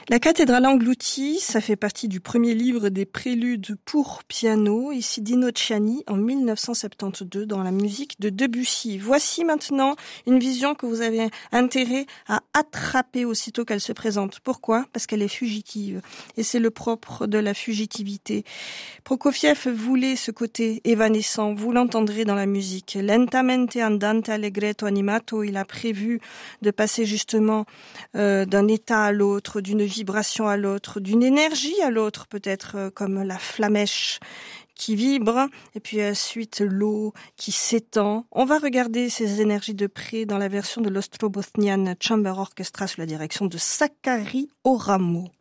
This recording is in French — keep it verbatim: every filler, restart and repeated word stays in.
La cathédrale engloutie, ça fait partie du premier livre des préludes pour piano, ici Dino Ciani en mille neuf cent soixante-douze dans la musique de Debussy. Voici maintenant une vision que vous avez intérêt à attraper aussitôt qu'elle se présente. Pourquoi ? Parce qu'elle est fugitive. Et c'est le propre de la fugitivité. Prokofiev voulait ce côté évanescent, vous l'entendrez dans la musique. Lentamente andante allegretto animato, il a prévu de passer justement euh, d'un état à l'autre, d'une vibration à l'autre, d'une énergie à l'autre, peut-être euh, comme la flamèche qui vibre, et puis ensuite l'eau qui s'étend. On va regarder ces énergies de près dans la version de l'Ostrobotnian Chamber Orchestra sous la direction de Sakari Oramo.